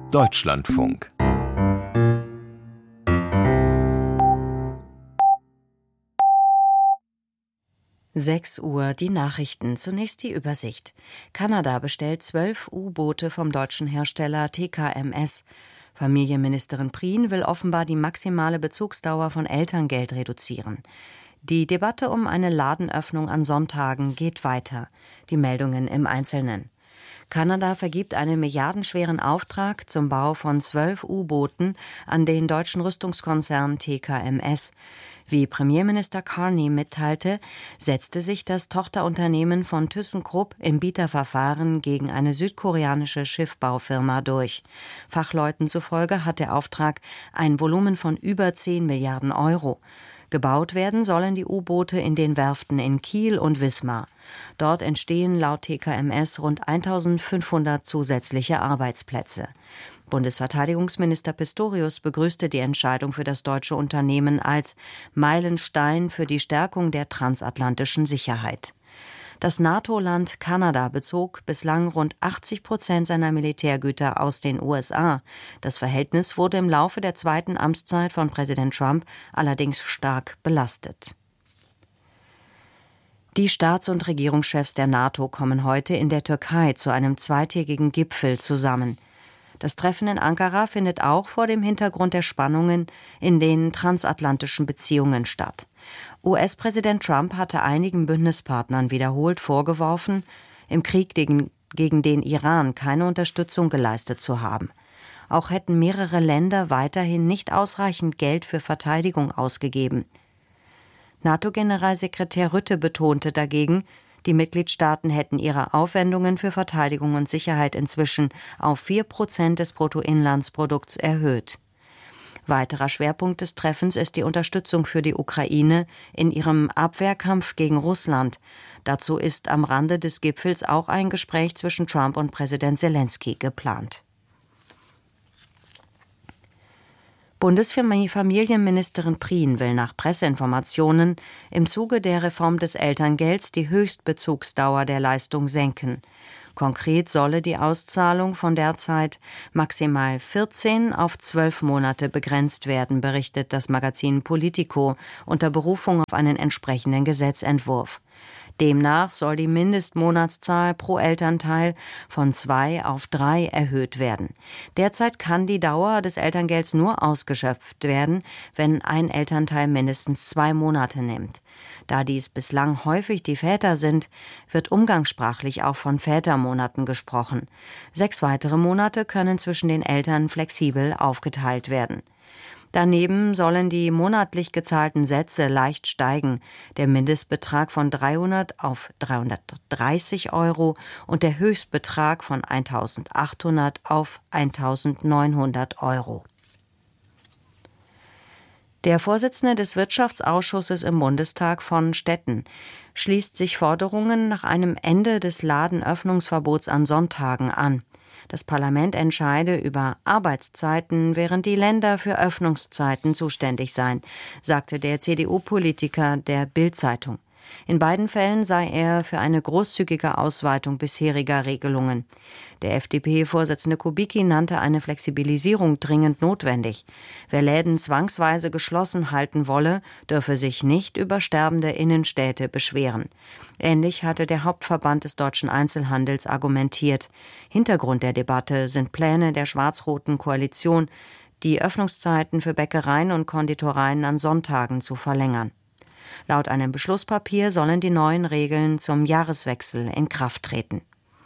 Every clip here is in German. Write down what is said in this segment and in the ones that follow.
Deutschlandfunk. Uhr, die Nachrichten. Zunächst die Übersicht. Kanada bestellt 12 U-Boote vom deutschen Hersteller TKMS. Familienministerin Prien will offenbar die maximale Bezugsdauer von Elterngeld reduzieren. Die Debatte um eine Ladenöffnung an Sonntagen geht weiter. Die Meldungen im Einzelnen. Kanada vergibt einen milliardenschweren Auftrag zum Bau von 12 U-Booten an den deutschen Rüstungskonzern TKMS. Wie Premierminister Carney mitteilte, setzte sich das Tochterunternehmen von ThyssenKrupp im Bieterverfahren gegen eine südkoreanische Schiffbaufirma durch. Fachleuten zufolge hat der Auftrag ein Volumen von über 10 Milliarden Euro. Gebaut werden sollen die U-Boote in den Werften in Kiel und Wismar. Dort entstehen laut TKMS rund 1.500 zusätzliche Arbeitsplätze. Bundesverteidigungsminister Pistorius begrüßte die Entscheidung für das deutsche Unternehmen als Meilenstein für die Stärkung der transatlantischen Sicherheit. Das NATO-Land Kanada bezog bislang rund 80% seiner Militärgüter aus den USA. Das Verhältnis wurde im Laufe der zweiten Amtszeit von Präsident Trump allerdings stark belastet. Die Staats- und Regierungschefs der NATO kommen heute in der Türkei zu einem zweitägigen Gipfel zusammen. Das Treffen in Ankara findet auch vor dem Hintergrund der Spannungen in den transatlantischen Beziehungen statt. US-Präsident Trump hatte einigen Bündnispartnern wiederholt vorgeworfen, im Krieg gegen den Iran keine Unterstützung geleistet zu haben. Auch hätten mehrere Länder weiterhin nicht ausreichend Geld für Verteidigung ausgegeben. NATO-Generalsekretär Rutte betonte dagegen, die Mitgliedstaaten hätten ihre Aufwendungen für Verteidigung und Sicherheit inzwischen auf 4% des Bruttoinlandsprodukts erhöht. Weiterer Schwerpunkt des Treffens ist die Unterstützung für die Ukraine in ihrem Abwehrkampf gegen Russland. Dazu ist am Rande des Gipfels auch ein Gespräch zwischen Trump und Präsident Selenskyj geplant. Bundesfamilienministerin Prien will nach Presseinformationen im Zuge der Reform des Elterngelds die Höchstbezugsdauer der Leistung senken. Konkret solle die Auszahlung von derzeit maximal 14 auf 12 Monate begrenzt werden, berichtet das Magazin Politico unter Berufung auf einen entsprechenden Gesetzentwurf. Demnach soll die Mindestmonatszahl pro Elternteil von 2 auf 3 erhöht werden. Derzeit kann die Dauer des Elterngelds nur ausgeschöpft werden, wenn ein Elternteil mindestens 2 Monate nimmt. Da dies bislang häufig die Väter sind, wird umgangssprachlich auch von Vätermonaten gesprochen. 6 weitere Monate können zwischen den Eltern flexibel aufgeteilt werden. Daneben sollen die monatlich gezahlten Sätze leicht steigen, der Mindestbetrag von 300 auf 330 Euro und der Höchstbetrag von 1.800 auf 1.900 Euro. Der Vorsitzende des Wirtschaftsausschusses im Bundestag von Stetten schließt sich Forderungen nach einem Ende des Ladenöffnungsverbots an Sonntagen an. Das Parlament entscheide über Arbeitszeiten, während die Länder für Öffnungszeiten zuständig seien, sagte der CDU-Politiker der Bild-Zeitung. In beiden Fällen sei er für eine großzügige Ausweitung bisheriger Regelungen. Der FDP-Vorsitzende Kubicki nannte eine Flexibilisierung dringend notwendig. Wer Läden zwangsweise geschlossen halten wolle, dürfe sich nicht über sterbende Innenstädte beschweren. Ähnlich hatte der Hauptverband des deutschen Einzelhandels argumentiert. Hintergrund der Debatte sind Pläne der schwarz-roten Koalition, die Öffnungszeiten für Bäckereien und Konditoreien an Sonntagen zu verlängern. Laut einem Beschlusspapier sollen die neuen Regeln zum Jahreswechsel in Kraft treten.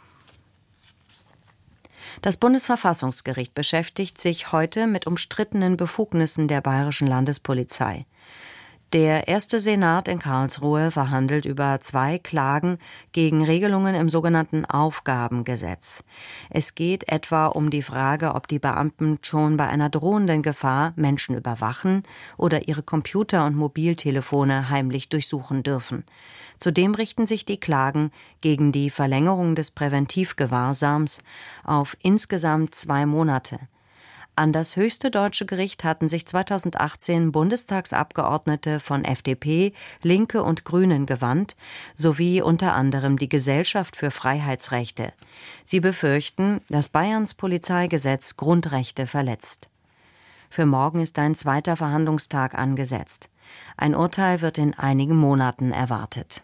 Das Bundesverfassungsgericht beschäftigt sich heute mit umstrittenen Befugnissen der Bayerischen Landespolizei. Der erste Senat in Karlsruhe verhandelt über 2 Klagen gegen Regelungen im sogenannten Aufgabengesetz. Es geht etwa um die Frage, ob die Beamten schon bei einer drohenden Gefahr Menschen überwachen oder ihre Computer und Mobiltelefone heimlich durchsuchen dürfen. Zudem richten sich die Klagen gegen die Verlängerung des Präventivgewahrsams auf insgesamt 2 Monate. An das höchste deutsche Gericht hatten sich 2018 Bundestagsabgeordnete von FDP, Linke und Grünen gewandt, sowie unter anderem die Gesellschaft für Freiheitsrechte. Sie befürchten, dass Bayerns Polizeigesetz Grundrechte verletzt. Für morgen ist ein zweiter Verhandlungstag angesetzt. Ein Urteil wird in einigen Monaten erwartet.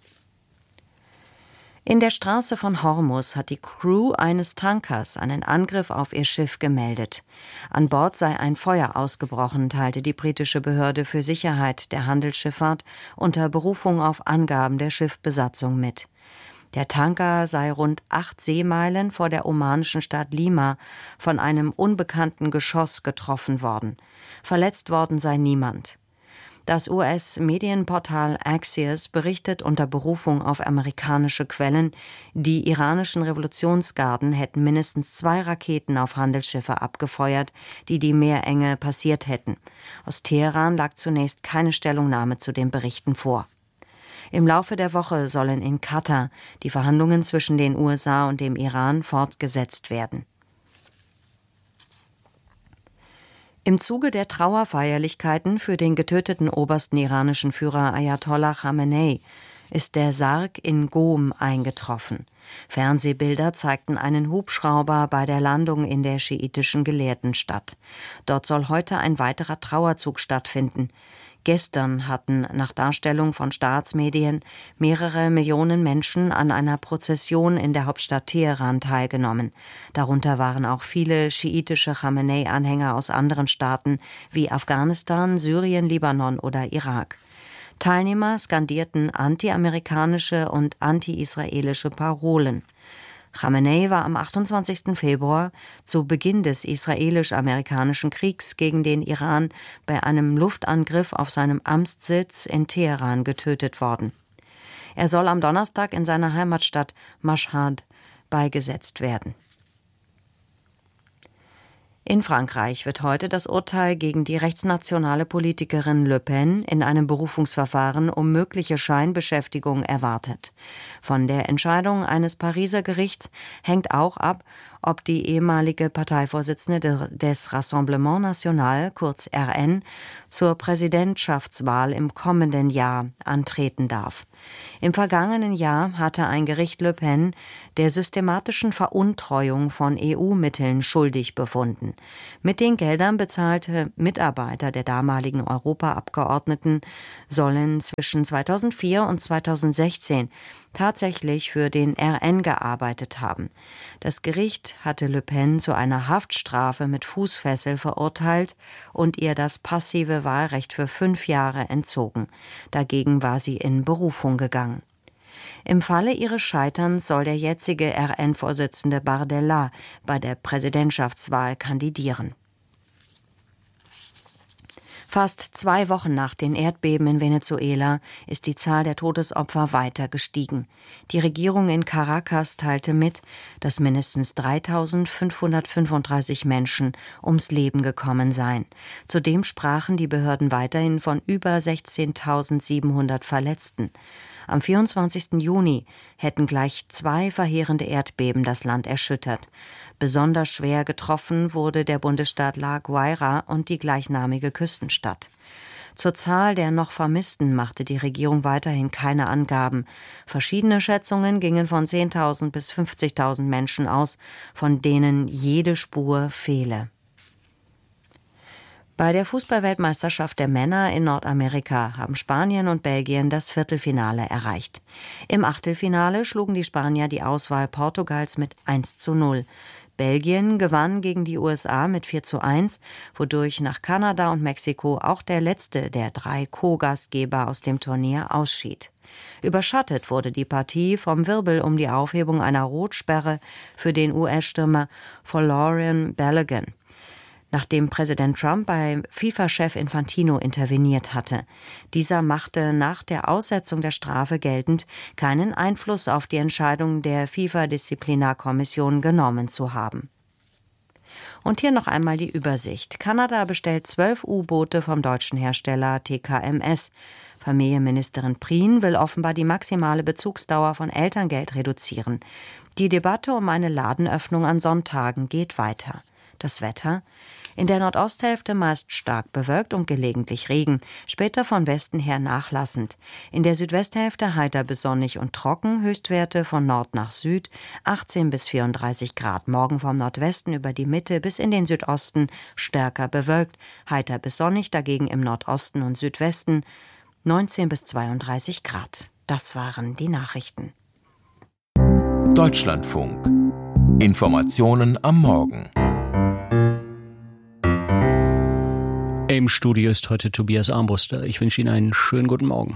In der Straße von Hormuz hat die Crew eines Tankers einen Angriff auf ihr Schiff gemeldet. An Bord sei ein Feuer ausgebrochen, teilte die britische Behörde für Sicherheit der Handelsschifffahrt unter Berufung auf Angaben der Schiffsbesatzung mit. Der Tanker sei rund 8 Seemeilen vor der omanischen Stadt Lima von einem unbekannten Geschoss getroffen worden. Verletzt worden sei niemand. Das US-Medienportal Axios berichtet unter Berufung auf amerikanische Quellen, die iranischen Revolutionsgarden hätten mindestens 2 Raketen auf Handelsschiffe abgefeuert, die die Meerenge passiert hätten. Aus Teheran lag zunächst keine Stellungnahme zu den Berichten vor. Im Laufe der Woche sollen in Katar die Verhandlungen zwischen den USA und dem Iran fortgesetzt werden. Im Zuge der Trauerfeierlichkeiten für den getöteten obersten iranischen Führer Ayatollah Khamenei ist der Sarg in Qom eingetroffen. Fernsehbilder zeigten einen Hubschrauber bei der Landung in der schiitischen Gelehrtenstadt. Dort soll heute ein weiterer Trauerzug stattfinden. Gestern hatten nach Darstellung von Staatsmedien mehrere Millionen Menschen an einer Prozession in der Hauptstadt Teheran teilgenommen. Darunter waren auch viele schiitische Khamenei-Anhänger aus anderen Staaten wie Afghanistan, Syrien, Libanon oder Irak. Teilnehmer skandierten anti-amerikanische und anti-israelische Parolen. Khamenei war am 28. Februar, zu Beginn des israelisch-amerikanischen Kriegs gegen den Iran, bei einem Luftangriff auf seinem Amtssitz in Teheran getötet worden. Er soll am Donnerstag in seiner Heimatstadt Mashhad beigesetzt werden. In Frankreich wird heute das Urteil gegen die rechtsnationale Politikerin Le Pen in einem Berufungsverfahren um mögliche Scheinbeschäftigung erwartet. Von der Entscheidung eines Pariser Gerichts hängt auch ab, ob die ehemalige Parteivorsitzende des Rassemblement National, kurz RN, zur Präsidentschaftswahl im kommenden Jahr antreten darf. Im vergangenen Jahr hatte ein Gericht Le Pen der systematischen Veruntreuung von EU-Mitteln schuldig befunden. Mit den Geldern bezahlte Mitarbeiter der damaligen Europaabgeordneten sollen zwischen 2004 und 2016 tatsächlich für den RN gearbeitet haben. Das Gericht hatte Le Pen zu einer Haftstrafe mit Fußfessel verurteilt und ihr das passive Wahlrecht für 5 Jahre entzogen. Dagegen war sie in Berufung gegangen. Im Falle ihres Scheiterns soll der jetzige RN-Vorsitzende Bardella bei der Präsidentschaftswahl kandidieren. Fast 2 Wochen nach den Erdbeben in Venezuela ist die Zahl der Todesopfer weiter gestiegen. Die Regierung in Caracas teilte mit, dass mindestens 3.535 Menschen ums Leben gekommen seien. Zudem sprachen die Behörden weiterhin von über 16.700 Verletzten. Am 24. Juni hätten gleich 2 verheerende Erdbeben das Land erschüttert. Besonders schwer getroffen wurde der Bundesstaat La Guaira und die gleichnamige Küstenstadt. Zur Zahl der noch Vermissten machte die Regierung weiterhin keine Angaben. Verschiedene Schätzungen gingen von 10.000 bis 50.000 Menschen aus, von denen jede Spur fehle. Bei der Fußball-Weltmeisterschaft der Männer in Nordamerika haben Spanien und Belgien das Viertelfinale erreicht. Im Achtelfinale schlugen die Spanier die Auswahl Portugals mit 1:0. Belgien gewann gegen die USA mit 4:1, wodurch nach Kanada und Mexiko auch der letzte der 3 Co-Gastgeber aus dem Turnier ausschied. Überschattet wurde die Partie vom Wirbel um die Aufhebung einer Rotsperre für den US-Stürmer Folarin Balogun, nachdem Präsident Trump bei FIFA-Chef Infantino interveniert hatte. Dieser machte nach der Aussetzung der Strafe geltend, keinen Einfluss auf die Entscheidung der FIFA-Disziplinarkommission genommen zu haben. Und hier noch einmal die Übersicht. Kanada bestellt 12 U-Boote vom deutschen Hersteller TKMS. Familienministerin Prien will offenbar die maximale Bezugsdauer von Elterngeld reduzieren. Die Debatte um eine Ladenöffnung an Sonntagen geht weiter. Das Wetter: in der Nordosthälfte meist stark bewölkt und gelegentlich Regen, später von Westen her nachlassend. In der Südwesthälfte heiter bis sonnig und trocken, Höchstwerte von Nord nach Süd, 18 bis 34 Grad. Morgen vom Nordwesten über die Mitte bis in den Südosten stärker bewölkt, heiter bis sonnig, dagegen im Nordosten und Südwesten 19 bis 32 Grad. Das waren die Nachrichten. Deutschlandfunk. Informationen am Morgen. Im Studio ist heute Tobias Armbruster. Ich wünsche Ihnen einen schönen guten Morgen.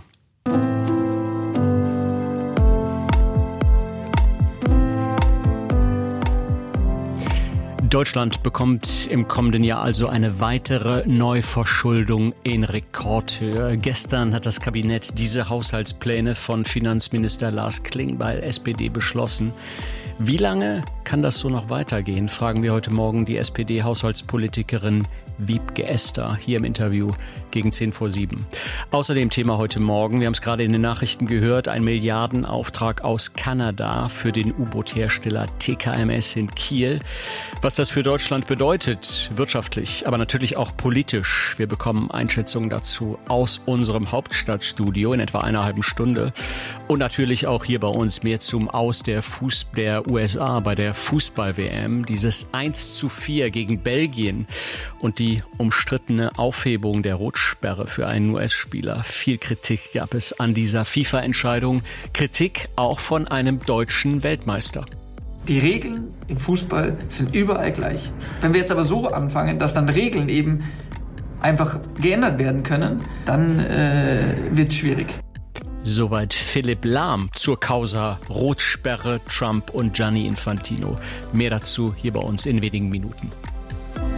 Deutschland bekommt im kommenden Jahr also eine weitere Neuverschuldung in Rekordhöhe. Gestern hat das Kabinett diese Haushaltspläne von Finanzminister Lars Klingbeil, SPD, beschlossen. Wie lange kann das so noch weitergehen, fragen wir heute Morgen die SPD-Haushaltspolitikerin Wiebke Esther hier im Interview gegen 7:10. Außerdem Thema heute Morgen, wir haben es gerade in den Nachrichten gehört, ein Milliardenauftrag aus Kanada für den U-Boot-Hersteller TKMS in Kiel. Was das für Deutschland bedeutet, wirtschaftlich, aber natürlich auch politisch. Wir bekommen Einschätzungen dazu aus unserem Hauptstadtstudio in etwa einer halben Stunde. Und natürlich auch hier bei uns mehr zum Aus der USA bei der Fußball-WM. Dieses 1:4 gegen Belgien und die umstrittene Aufhebung der Rotsperre für einen US-Spieler. Viel Kritik gab es an dieser FIFA-Entscheidung. Kritik auch von einem deutschen Weltmeister. Die Regeln im Fußball sind überall gleich. Wenn wir jetzt aber so anfangen, dass dann Regeln eben einfach geändert werden können, dann wird es schwierig. Soweit Philipp Lahm zur Causa Rotsperre, Trump und Gianni Infantino. Mehr dazu hier bei uns in wenigen Minuten.